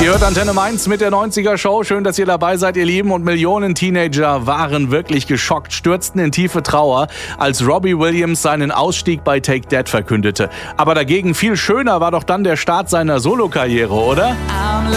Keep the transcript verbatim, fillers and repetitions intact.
Ihr hört Antenne Mainz mit der neunziger Show. Schön, dass ihr dabei seid, ihr Lieben. Und Millionen Teenager waren wirklich geschockt, stürzten in tiefe Trauer, als Robbie Williams seinen Ausstieg bei Take That verkündete. Aber dagegen viel schöner war doch dann der Start seiner Solokarriere, oder?